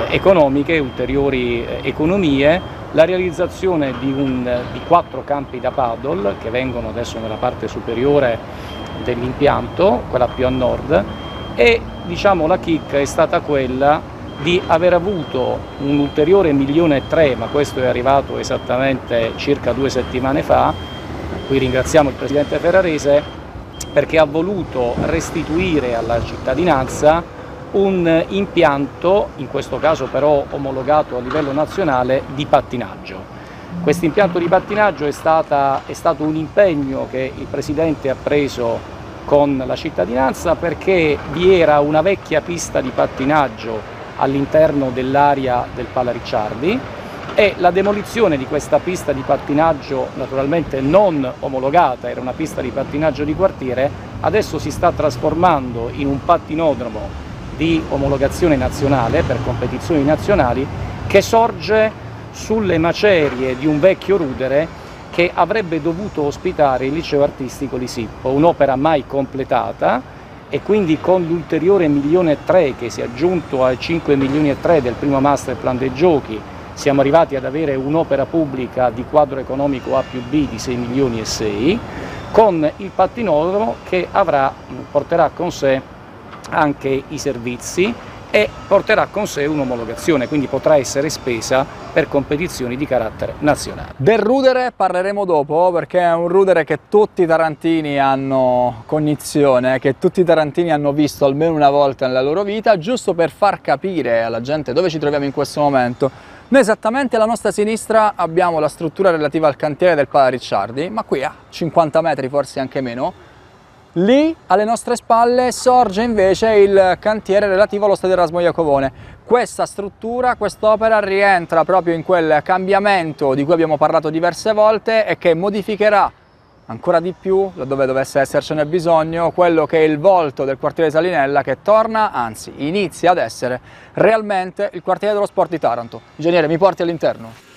economiche, ulteriori economie, la realizzazione di 4 campi da paddle che vengono adesso nella parte superiore dell'impianto, quella più a nord, e diciamo la chicca è stata quella di aver avuto un ulteriore 1,3 milioni, ma questo è arrivato esattamente circa 2 settimane fa. Qui ringraziamo il Presidente Ferrarese perché ha voluto restituire alla cittadinanza un impianto, in questo caso però omologato a livello nazionale, di pattinaggio. Questo impianto di pattinaggio è stato un impegno che il Presidente ha preso con la cittadinanza, perché vi era una vecchia pista di pattinaggio all'interno dell'area del Pala Ricciardi e la demolizione di questa pista di pattinaggio, naturalmente non omologata, era una pista di pattinaggio di quartiere, adesso si sta trasformando in un pattinodromo di omologazione nazionale per competizioni nazionali, che sorge sulle macerie di un vecchio rudere che avrebbe dovuto ospitare il liceo artistico Lisippo, un'opera mai completata, e quindi con l'ulteriore 1,3 milioni che si è aggiunto ai 5,3 milioni del primo master plan dei giochi, siamo arrivati ad avere un'opera pubblica di quadro economico A più B di 6,6 milioni, con il pattinodromo che porterà con sé anche i servizi e porterà con sé un'omologazione, quindi potrà essere spesa per competizioni di carattere nazionale. Del rudere parleremo dopo, perché è un rudere che tutti i tarantini hanno cognizione, che tutti i tarantini hanno visto almeno una volta nella loro vita, giusto per far capire alla gente dove ci troviamo in questo momento. Noi esattamente alla nostra sinistra abbiamo la struttura relativa al cantiere del Pala Ricciardi, ma qui a 50 metri, forse anche meno. Lì alle nostre spalle sorge invece il cantiere relativo allo stadio Erasmo Iacovone. Questa struttura, quest'opera rientra proprio in quel cambiamento di cui abbiamo parlato diverse volte e che modificherà ancora di più, laddove dovesse essercene bisogno, quello che è il volto del quartiere Salinella, che torna, anzi inizia ad essere realmente il quartiere dello sport di Taranto. Ingegnere, mi porti all'interno?